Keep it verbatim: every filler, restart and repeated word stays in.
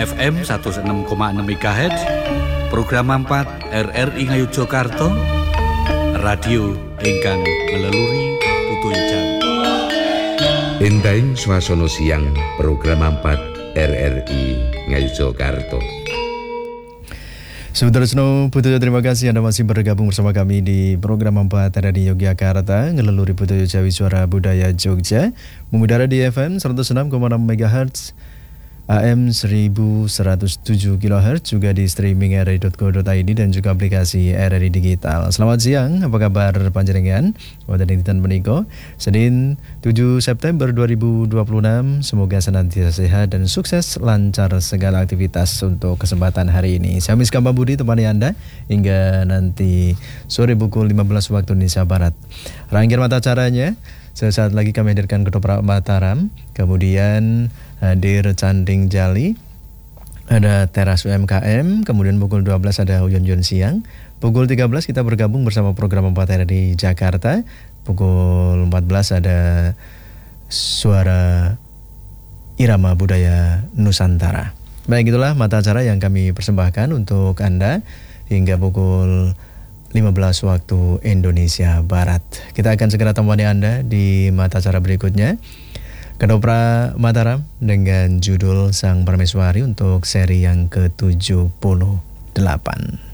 F M seratus enam koma enam MHz, program empat R R I Ngayogyakarta, radio ingkang ngeleluri Putu Ijan. Endaing swasana siang program empat R R I Ngayogyakarta. Saudara-saudara Putu, terima kasih Anda masih bergabung bersama kami di program empat R R I Yogyakarta, ngeleluri Putu Jawi Suara Budaya Jogja, mengudara di F M seratus enam koma enam MHz, A M seribu seratus tujuh kilohertz, juga di streaming r r i dot co dot i d dan juga aplikasi R R I Digital. Selamat siang, apa kabar panjenengan? Wonten dinten menika Senin tujuh September dua ribu dua puluh enam. Semoga senantiasa sehat dan sukses, lancar segala aktivitas untuk kesempatan hari ini. Saya Miska Budi temani Anda hingga nanti sore pukul lima belas waktu Indonesia Barat. Rangkaian mata acaranya sesaat lagi kami hadirkan Ketoprak Mataram, kemudian hadir Canding Jali, ada Teras U M K M, kemudian pukul dua belas ada Uyon-Uyon Siang, pukul tiga belas kita bergabung bersama program empat R R I Jakarta, pukul empat belas ada Suara Irama Budaya Nusantara. Baik, itulah mata acara yang kami persembahkan untuk Anda hingga pukul lima belas waktu Indonesia Barat. Kita akan segera temani Anda di mata acara berikutnya, Ketoprak Mataram dengan judul Sang Permaiswari untuk seri yang ke tujuh puluh delapan.